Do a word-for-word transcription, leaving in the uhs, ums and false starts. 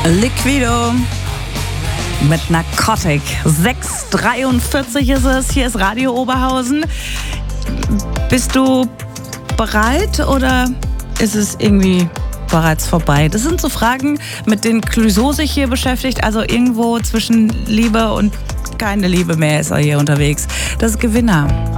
Liquido mit Narcotic. sechs Uhr dreiundvierzig ist es. Hier ist Radio Oberhausen. Bist du bereit oder ist es irgendwie bereits vorbei? Das sind so Fragen, mit denen Clouseau sich hier beschäftigt. Also irgendwo zwischen Liebe und keine Liebe mehr ist er hier unterwegs. Das ist Gewinner.